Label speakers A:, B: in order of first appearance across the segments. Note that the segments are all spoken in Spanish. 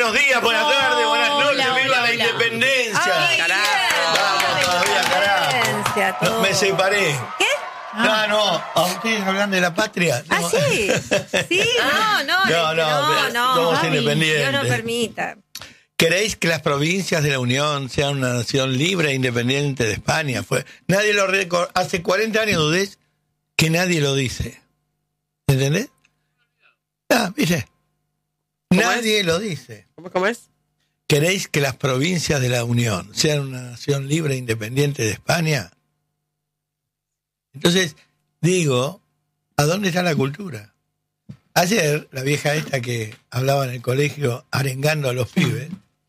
A: buenos días, buenas tardes, buenas noches, viva la independencia.
B: Ay,
A: Carajo, vamos todavía, carajo. No, me separé.
B: ¿Qué?
A: No, ¿a ustedes hablan de la patria? No.
B: Ah, sí. Sí, no.
A: Somos
B: Ay,
A: independientes.
B: Dios no permita.
A: ¿Queréis que las provincias de la Unión sean una nación libre e independiente de España? Nadie lo hace 40 años, dudés que nadie lo dice. ¿Entendés? ¿Viste? Nadie lo dice.
C: ¿Cómo es?
A: ¿Queréis que las provincias de la Unión sean una nación libre e independiente de España? Entonces, digo, ¿a dónde está la cultura? Ayer, la vieja esta que hablaba en el colegio arengando a los pibes,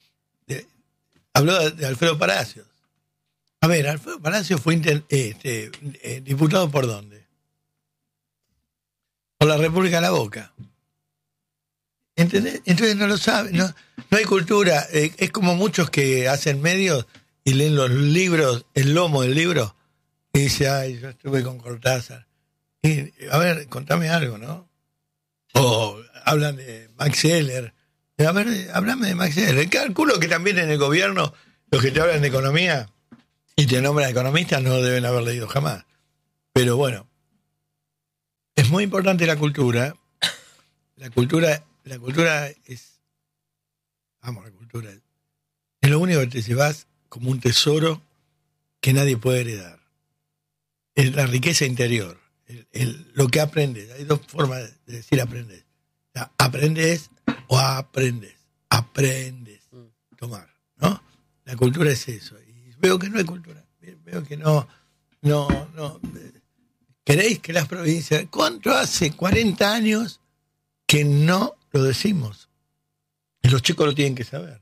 A: habló de Alfredo Palacios. A ver, Alfredo Palacios fue diputado ¿por dónde? Por la República de la Boca. ¿Entendés? Entonces no lo sabe, no hay cultura. Es como muchos que hacen medios y leen los libros, el lomo del libro, y dice, ay, yo estuve con Cortázar. Y, a ver, contame algo, ¿no? O hablan de Max Heller. A ver, háblame de Max Heller. Calculo que también en el gobierno los que te hablan de economía y te nombran economistas no deben haber leído jamás. Pero bueno, es muy importante la cultura. La cultura es... Vamos, la cultura es lo único que te llevas como un tesoro que nadie puede heredar. Es la riqueza interior. Lo que aprendes. Hay dos formas de decir aprendes. O sea, aprendes o aprendes. Aprendes. Tomar, ¿no? La cultura es eso. Y veo que no hay cultura. Veo que no. ¿Queréis que las provincias... ¿Cuánto hace? 40 años que no lo decimos. Y los chicos lo tienen que saber.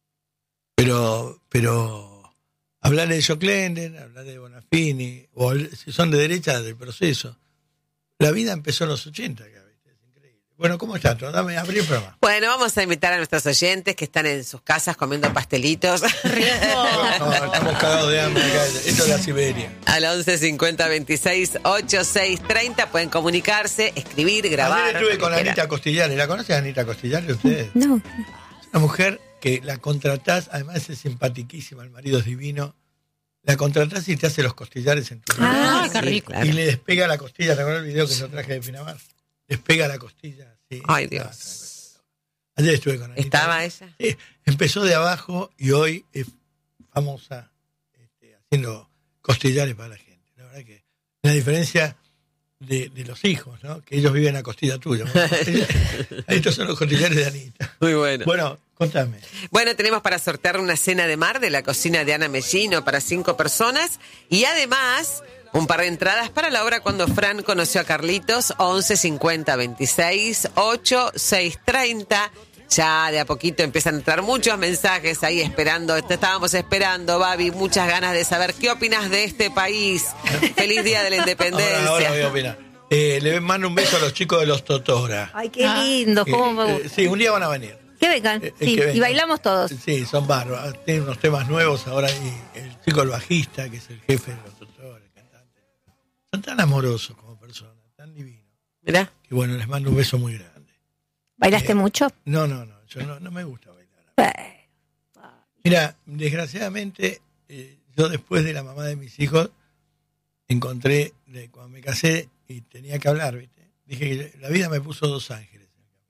A: Pero hablar de Joclenden, hablar de Bonafini, o si son de derecha, del proceso. La vida empezó en los 80, es increíble. Bueno, ¿cómo está? Abrí el programa.
C: Bueno, vamos a invitar a nuestros oyentes que están en sus casas comiendo pastelitos.
A: No, estamos cagados de hambre acá. Esto es la Siberia.
C: Al 11 50 26 86 30 pueden comunicarse, escribir, grabar.
A: Ayer estuve con Anita Costillares. ¿La conocen a Anita Costillares ustedes?
B: No.
A: Es una mujer que la contratás, además es simpaticísima, el marido es divino. La contratás y te hace los costillares en tu
B: Ah,
A: casa.
B: qué rico.
C: Claro.
A: Y le despega la costilla. ¿Te acuerdas el video que yo traje de Pinamar? Despega la costilla. Sí.
C: Ay, Dios.
A: Ayer estuve con Anita.
C: ¿Estaba ella?
A: Sí, empezó de abajo y hoy es famosa haciendo costillares para la gente. La verdad que la diferencia de los hijos, ¿no? Que ellos viven a costilla tuya. Estos son los costillares de Anita.
C: Muy bueno.
A: Bueno, contame.
C: Bueno, tenemos para sortear una cena de mar de la cocina de Ana Mellino para 5 personas y además un par de entradas para la obra Cuando Fran conoció a Carlitos, 11 50 26 8 6 30. Ya de a poquito empiezan a entrar muchos mensajes ahí esperando. Te estábamos esperando, Babi. Muchas ganas de saber qué opinas de este país. Feliz Día de la Independencia.
A: Ahora voy a opinar. Le mando un beso a los chicos de los Totora.
B: Ay, qué lindo. ¿Cómo me gusta?
A: Sí, un día van a venir.
B: Que vengan. Sí,
A: que vengan.
B: y bailamos todos.
A: Sí, son bárbaros. Tienen unos temas nuevos ahora. Y el chico, el bajista, que es el jefe de los Totora, el cantante. Son tan amorosos como personas, tan divinos.
C: Mirá.
A: Y bueno, les mando un beso muy grande.
B: ¿Bailaste mucho?
A: No. Yo no me gusta bailar. Mira, desgraciadamente, yo después de la mamá de mis hijos, encontré, cuando me casé y tenía que hablar, ¿viste? Dije que la vida me puso 2 ángeles.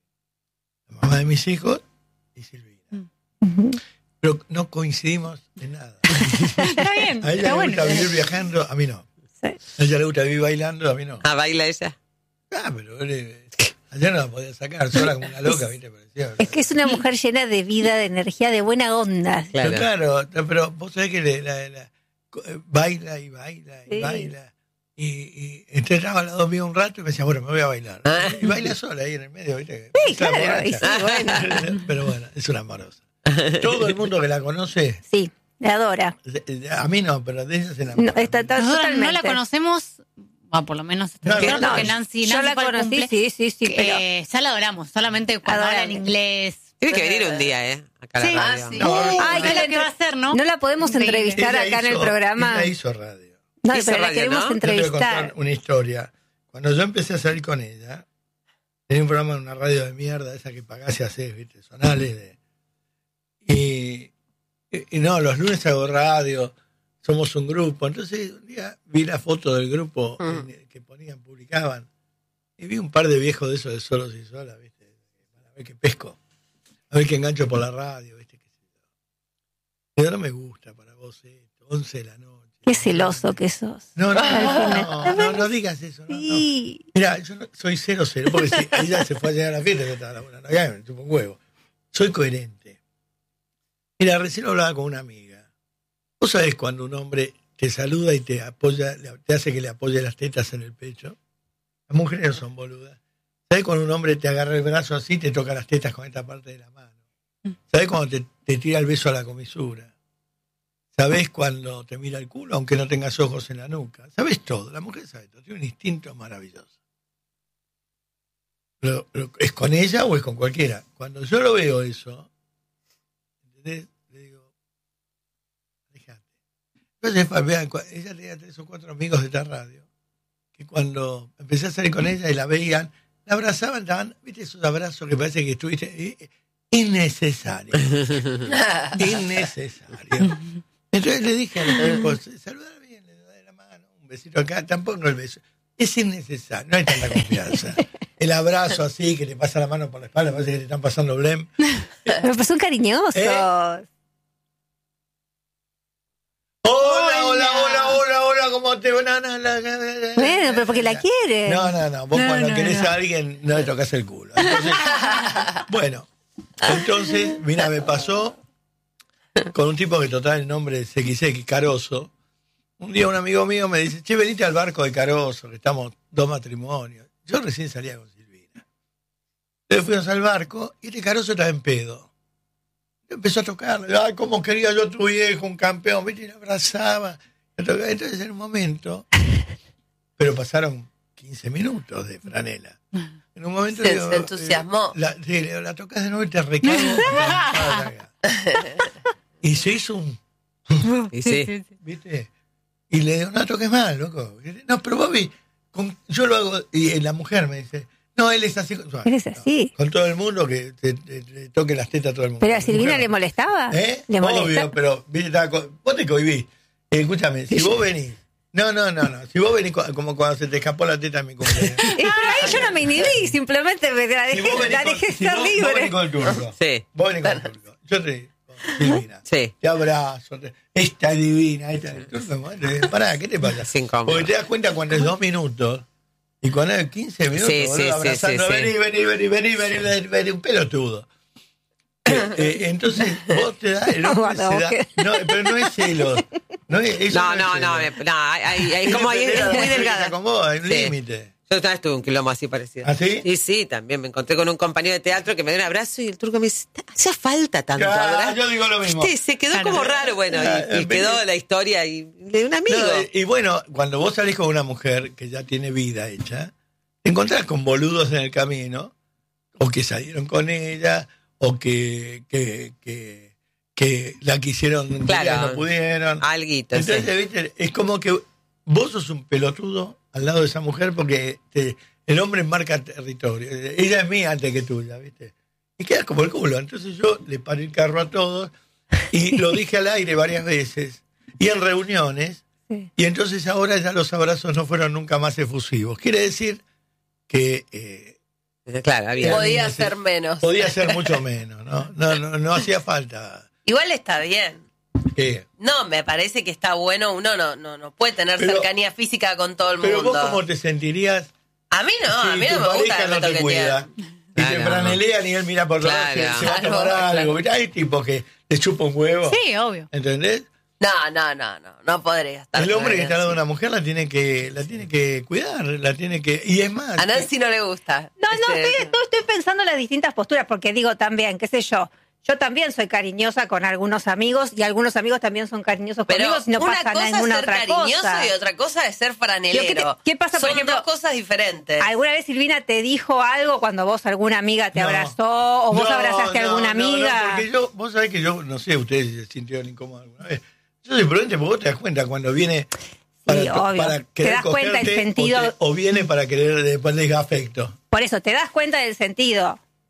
A: La mamá de mis hijos y Silvina.
B: Uh-huh.
A: Pero no coincidimos en nada.
B: Está bien.
A: A ella le gusta vivir viajando, a mí no.
B: Sí.
A: A ella le gusta vivir bailando, a mí no.
C: Ah, ¿baila ella?
A: Pero ayer no la podía sacar sola como una loca, ¿viste? Parecía,
B: Es que es una mujer llena de vida, de energía, de buena onda.
C: Claro.
A: Claro, pero vos sabés que baila y baila y
B: Sí.
A: baila. Y estaba al lado mío un rato y me decía, bueno, me voy a bailar. Y baila sola ahí en el medio, ¿viste?
B: Sí,
A: Está
B: claro.
A: borracha.
B: Y sí, bueno.
A: Pero bueno, es una amorosa. Todo el mundo que la conoce,
B: Sí, la adora.
A: a mí no, pero de ella se enamora.
B: No, está
D: Nosotros
B: totalmente.
D: no la conocemos, por lo menos
A: No,
D: cierto
A: no,
D: que Nancy
B: yo la
D: fue al
B: conocí,
D: cumple,
B: sí, pero...
D: ya la adoramos, solamente cuando habla en
B: Adorable.
D: inglés.
C: Tiene que venir un día, Acá a la
D: Sí.
C: radio.
D: Sí.
A: No,
B: Ay,
D: es lo que va a hacer, ¿no?
B: No la podemos
D: Increíble.
B: entrevistar
A: Ella
B: acá en el
A: hizo-
B: programa.
A: Ella hizo radio.
B: No,
C: hizo
B: pero la
C: radio,
B: queremos
C: ¿no?
A: Yo te voy a contar
B: entrevistar.
A: una historia. Cuando yo empecé a salir con ella, tenía un programa en una radio de mierda, esa que pagás y hacés, ¿viste? Sonales Y no, los lunes hago radio, somos un grupo. Entonces un día vi la foto del grupo que ponían, publicaban, y vi un par de viejos de esos de solos y solas, ¿viste? A ver qué pesco, a ver qué engancho por la radio, ¿viste? Y no me gusta para vos esto, 11 de la noche.
B: Qué celoso que sos.
A: No digas eso.
B: Sí.
A: No. Mira, yo soy 0-0, porque si ella se fue a llegar a la fiesta, yo estaba laburando acá, me chupo un huevo. Soy coherente. Mira, recién hablaba con una amiga. ¿Vos sabés cuando un hombre te saluda y te apoya, te hace que le apoye las tetas en el pecho? Las mujeres no son boludas. ¿Sabés cuando un hombre te agarra el brazo así y te toca las tetas con esta parte de la mano? ¿Sabés cuando te tira el beso a la comisura? ¿Sabés cuando te mira el culo, aunque no tengas ojos en la nuca? ¿Sabés todo? La mujer sabe todo. Tiene un instinto maravilloso. ¿Es con ella o es con cualquiera? Cuando yo lo veo eso, ¿entendés? Le digo, déjate. Entonces, vean, ella tenía 3 o 4 amigos de esta radio, que cuando empecé a salir con ella y la veían, la abrazaban, daban, ¿viste esos abrazos que parece que estuviste? Innecesario. Innecesario. Entonces le dije a los tipos, saludar bien, le doy la mano, un besito acá, tampoco el beso. Es innecesario, no hay tanta confianza. El abrazo así, que te pasa la mano por la espalda, parece que te están pasando blem.
B: Pero son cariñosos.
A: Hola, ¿cómo te va?
B: Bueno, pero porque la quiere.
A: No, vos cuando querés a alguien no le tocas el culo. Entonces, mira, me pasó con un tipo que total el nombre es XX, Caroso. Un día un amigo mío me dice, che, venite al barco de Caroso, que estamos 2 matrimonios. Yo recién salía con Silvina. Entonces fuimos al barco y este Caroso estaba en pedo. Empezó a tocarle, ay, cómo quería yo a tu viejo, un campeón, ¿viste? Y le abrazaba. Entonces en un momento, pero pasaron 15 minutos de franela. En un momento
E: se entusiasmó.
A: La tocas de nuevo y te recargo. Y se hizo un...
C: Y sí.
A: ¿Viste? Y le digo, no toques más, loco. No, pero Bobby, yo lo hago... Y la mujer me dice, no, él es así.
B: Él es así.
A: Con todo el mundo, que te toque las tetas a todo el mundo.
B: ¿Pero a Silvina le molestaba? ¿Le molesta?
A: Obvio, pero vos te cohibís. Escúchame, si vos venís... No. Si vos venís como cuando se te escapó la teta en mi cumpleaños.
B: Pero ahí yo no me inhibí, simplemente la dejé estar libre.
A: Vos venís con el turco.
C: Sí.
A: Vos venís con el turco. Yo te digo, Silvina.
C: Sí.
A: Te abrazo. Esta divina, esta el turco. Pará, ¿qué te pasa?
C: Es incómodo.
A: Porque te das cuenta cuando es 2 minutos y cuando es 15 minutos,
C: Sí,
A: abrazando, vení, un pelotudo. Entonces vos te das, el hombre se da, no, pero no es celos. No, es
C: como ahí es muy delgada.
A: Con vos, hay un límite.
C: Yo otra vez tuve un quilombo así parecido.
A: ¿Ah, sí?
C: Y sí, también me encontré con un compañero de teatro que me dio un abrazo y el turco me dice, ¿hacía falta tanto abrazo?
A: Yo digo lo mismo.
C: Se quedó como raro, bueno, y quedó la historia de un amigo.
A: Y bueno, cuando vos salís con una mujer que ya tiene vida hecha, te encontrás con boludos en el camino, o que salieron con ella, o que la quisieron,
C: claro,
A: no pudieron.
C: Alguito,
A: entonces,
C: sí.
A: ¿viste? Es como que vos sos un pelotudo al lado de esa mujer porque el hombre marca territorio. Ella es mía antes que tuya, ¿viste? Y quedas como el culo. Entonces yo le paré el carro a todos y lo dije al aire varias veces y en reuniones. Sí. Y entonces ahora ya los abrazos no fueron nunca más efusivos. Quiere decir que...
C: claro,
E: podía ser menos.
A: Podía ser mucho menos, ¿no? No hacía falta.
E: Igual está bien.
A: ¿Qué?
E: No, me parece que está bueno. Uno no puede tener cercanía física con todo el mundo.
A: Pero vos, ¿cómo te sentirías?
E: A mí no, a mí no me gusta que me
A: te cuida. Y te franelean y él mira por los lados, se va a tomar algo. Hay tipos que te chupa un huevo.
D: Sí, obvio.
A: ¿Entendés?
E: No podría estar.
A: El hombre que está al lado de una mujer la tiene que cuidar, y es más.
E: A Nancy no le gusta.
B: Estoy pensando en las distintas posturas, porque digo también, qué sé yo también soy cariñosa con algunos amigos y algunos amigos también son cariñosos conmigo, si no pasa ninguna otra cosa. Una cosa es ser cariñoso
E: y otra cosa es ser franelero.
B: ¿Qué pasa, por ejemplo?
E: Son dos cosas diferentes.
B: ¿Alguna vez Silvina te dijo algo cuando vos alguna amiga te abrazó o vos abrazaste a alguna amiga?
A: No, porque vos sabés que yo, no sé, ustedes se sintieron incómodos alguna vez. Yo soy prudente porque vos te das cuenta cuando viene para querer
B: te das cuenta del sentido
A: o viene para querer ponerle afecto.
B: Por eso, te das cuenta del sentido.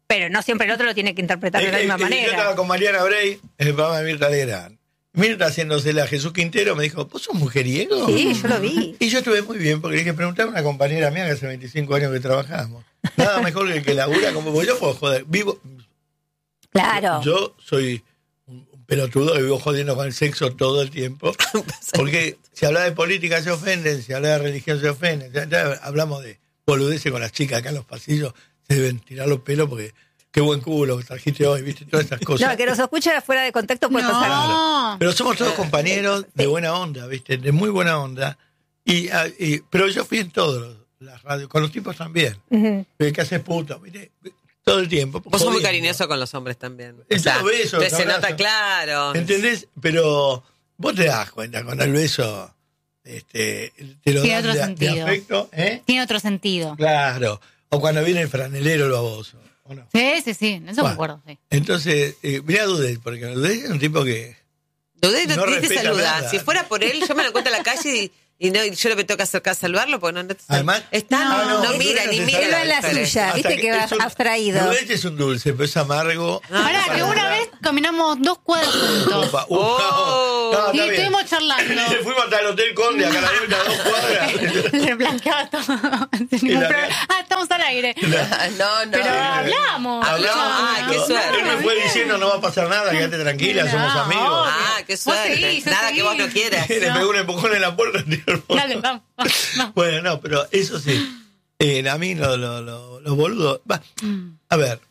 B: Pero no siempre el otro lo tiene que interpretar de la misma manera.
A: Yo estaba con Mariana Bray en el programa de Mirta Legrand. Mirta haciéndosela a Jesús Quintero me dijo, ¿vos sos mujeriego?
B: Sí, yo lo vi.
A: Y yo estuve muy bien, porque le dije, preguntar a una compañera mía que hace 25 años que trabajamos. Nada mejor que el que labura como vos. Yo puedo joder, vivo...
B: Claro.
A: Yo soy un pelotudo que vivo jodiendo con el sexo todo el tiempo. Porque si habla de política se ofenden, si habla de religión se ofenden. Ya hablamos de boludeces con las chicas acá en los pasillos, se deben tirar los pelos porque... Qué buen culo que trajiste hoy, viste, todas esas cosas.
B: No, que nos escucha fuera de contexto puede pasar.
A: Claro. Pero somos todos compañeros de buena onda, viste, de muy buena onda. Pero yo fui en todas las radios, con los tipos también. ¿Qué haces puta? ¿Viste? Todo el tiempo.
C: Vos sos muy cariñoso con los hombres también.
A: Beso,
C: se nota claro.
A: ¿Entendés? Pero vos te das cuenta, con el beso te lo
D: tiene
A: das
D: otro sentido.
A: de afecto.
D: Tiene otro sentido.
A: Claro. O cuando viene el franelero el baboso. No.
D: Sí, eso me acuerdo. Sí.
A: Entonces, mirá a Dudé, porque Dudé es un tipo que...
C: Dudé
A: no
C: te
A: respeta
C: saluda.
A: nada.
C: Si fuera por él, yo me lo encuentro a la calle y yo lo me tengo que acercar a saludarlo porque no
A: Además,
C: no mira, ni mira.
B: Él va en la suya, viste que va abstraído.
A: Dudé es un dulce, pero es amargo.
D: Pará, que una vez caminamos 2 cuadras juntos.
A: Opa,
C: Oh.
D: Y estuvimos charlando.
A: Y se fuimos hasta el Hotel Conde, acá a la vuelta, 2 cuadras.
D: Le blanqueaba todo. Sin ningún problema. Estamos al aire.
E: No.
D: Pero hablamos.
C: Qué suerte.
A: Él me fue diciendo, no va a pasar nada, quédate tranquila, somos amigos.
C: Qué suerte. Nada que vos no quieras.
A: Le pegó un empujón en la puerta.
D: Dale, vamos.
A: Bueno, no, pero eso sí. A mí los boludos... A ver,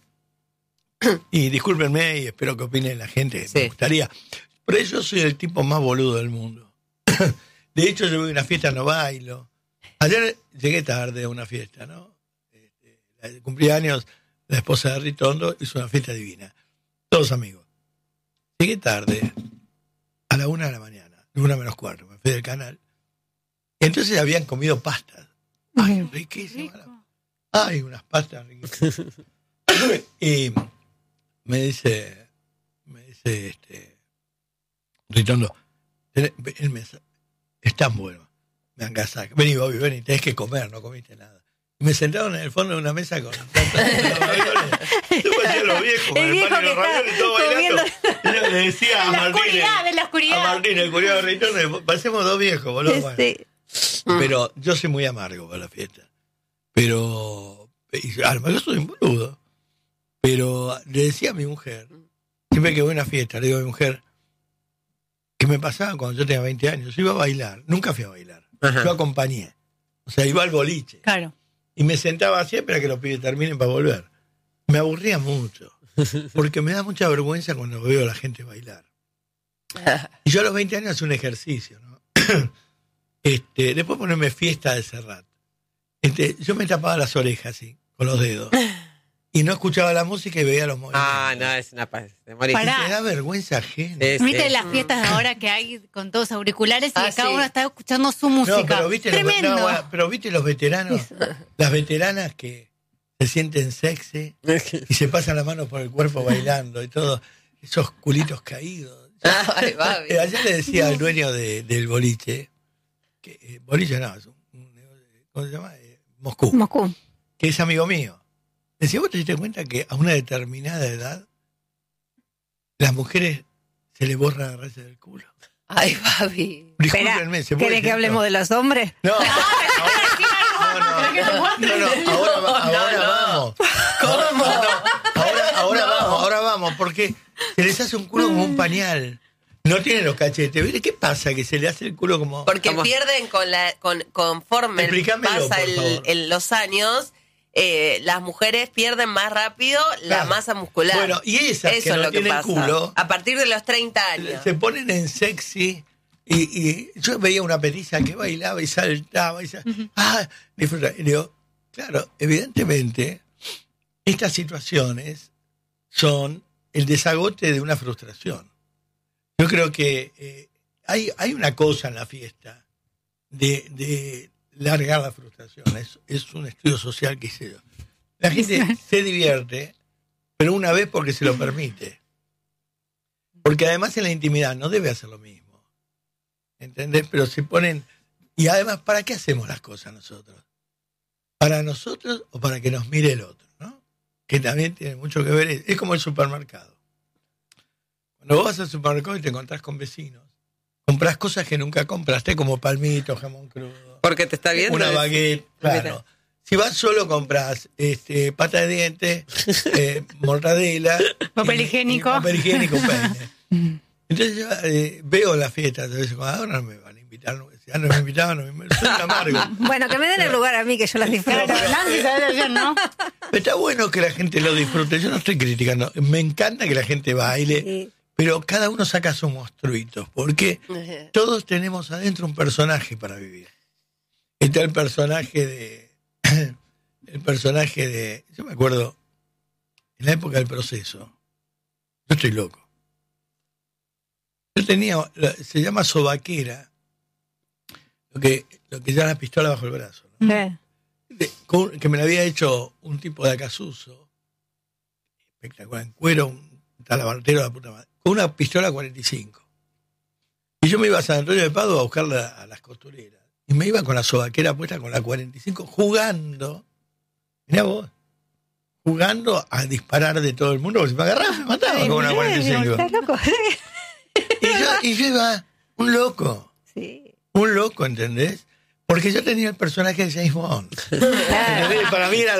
A: y discúlpenme y espero que opine la gente, me gustaría. Pero yo soy el tipo más boludo del mundo. De hecho, yo voy a una fiesta, no bailo. Ayer llegué tarde a una fiesta, ¿no? Cumplí años, la esposa de Ritondo hizo una fiesta divina. Todos amigos. Llegué tarde, a la 1 de la mañana, 1:45, me fui del canal. Entonces habían comido pastas. Ay, riquísimas. Ay, unas pastas riquísimas. Y me dice Ritondo, el mensaje es tan bueno. Me agasaca. Vení, Bobby, vení, tenés que comer, no comiste nada. Y me sentaron en el fondo de una mesa con ravioles. Yo parecía los viejos, con el pan y los ravioles, todo bailando. Y le decía a Martín, a Martín, el curioso de Ritondo, parecemos 2 viejos, boludo. Bueno. Pero yo soy muy amargo para la fiesta. Pero, a lo mejor soy un boludo. Pero le decía a mi mujer, siempre que voy a una fiesta, le digo a mi mujer, que me pasaba cuando yo tenía 20 años, yo iba a bailar, nunca fui a bailar, yo acompañé, o sea, iba al boliche,
D: claro.
A: Y me sentaba siempre a que los pibes terminen para volver. Me aburría mucho, porque me da mucha vergüenza cuando veo a la gente bailar. Y yo a los 20 años hacía un ejercicio, ¿no? Después ponerme fiesta de Serrat. Yo me tapaba las orejas así, con los dedos. Y no escuchaba la música y veía los movimientos.
C: No, es una paz. Te morís.
A: Te da vergüenza ajena.
D: ¿Viste las fiestas de ahora que hay con todos auriculares y cada uno está escuchando su música?
A: No, pero viste,
D: tremendo.
A: pero viste los veteranos, las veteranas que se sienten sexy y se pasan las manos por el cuerpo bailando y todo, esos culitos caídos. Ayer le decía al dueño del boliche, que boliche no, es ¿cómo se llama? Moscú. Que es amigo mío. Decía, ¿vos te diste cuenta que a una determinada edad las mujeres se les borra agarrarse del culo?
E: Ay, Babi.
A: Discúlpenme, ¿se puede
B: ¿Querés que hablemos de los hombres?
A: No, ahora vamos.
E: ¿Cómo?
A: Ahora vamos, porque se les hace un culo como un pañal. No tienen los cachetes. ¿Viste qué pasa? Que se le hace el culo como...
E: Porque pierden conforme
A: Explícamelo,
E: pasa
A: por favor.
E: los años... las mujeres pierden más rápido la masa muscular.
A: Bueno, y esas
E: eso
A: que
E: es
A: no
E: lo que
A: tienen
E: pasa.
A: culo,
E: a partir de los 30 años.
A: se ponen en sexy y yo veía una petiza que bailaba y saltaba y disfrutaba. Y digo, claro, evidentemente estas situaciones son el desagote de una frustración. Yo creo que hay una cosa en la fiesta de largar la frustración. Es un estudio social que hice yo. La gente se divierte, pero una vez porque se lo permite. Porque además en la intimidad no debe hacer lo mismo. ¿Entendés? Pero se ponen... Y además, ¿para qué hacemos las cosas nosotros? ¿Para nosotros o para que nos mire el otro? ¿No? que también tiene mucho que ver, es como el supermercado. Cuando vos vas al supermercado y te encontrás con vecinos, comprás cosas que nunca compraste, como palmitos, jamón crudo.
C: Porque te está viendo.
A: Una baguette, claro. Si vas solo compras pata de diente, mortadela,
B: papel higiénico,
A: un peine. Entonces yo veo las fiestas, entonces ahora no me van a invitar, ya no me invitaban, soy un amargo.
B: Bueno, que me den el lugar a mí, que yo las disfruto.
A: ¿No? Está bueno que la gente lo disfrute, yo no estoy criticando, me encanta que la gente baile, sí. Pero cada uno saca sus monstruitos, porque todos tenemos adentro un personaje para vivir. Está el personaje de, yo me acuerdo, en la época del Proceso, yo estoy loco. Yo tenía, se llama sobaquera, lo que lleva la pistola bajo el brazo, ¿no? Que me la había hecho un tipo de Acasuso, espectacular, en cuero, un talabartero de la puta madre, con una pistola 45. Y yo me iba a San Antonio de Padua a buscarla a las costureras. Y me iba con la sobaquera puesta con la 45, jugando, mirá vos, jugando a disparar de todo el mundo, porque si me agarraban me mataban con una 45.
B: ¿Estás loco?
A: Y yo iba un loco.
B: Sí.
A: Un loco, ¿entendés? Porque yo tenía el personaje de James Bond. Para mí era